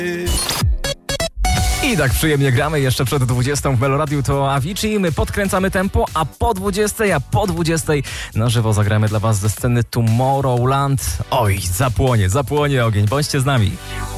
I tak przyjemnie gramy jeszcze przed 20 w Meloradiu, to Avicii. My podkręcamy tempo, a po 20 na żywo zagramy dla was ze sceny Tomorrowland. Oj, zapłonie ogień, bądźcie z nami.